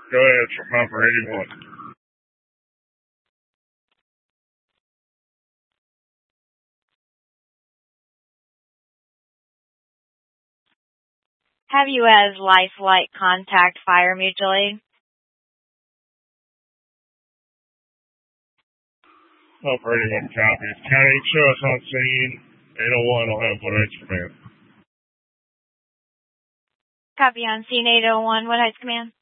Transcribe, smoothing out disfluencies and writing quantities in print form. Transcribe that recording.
Go ahead, Operating 1. Have you as lifelike contact fire mutually? Operating 1 copies. County, show us on scene. 801 will have what heights command. Copy on scene 801. What heights command?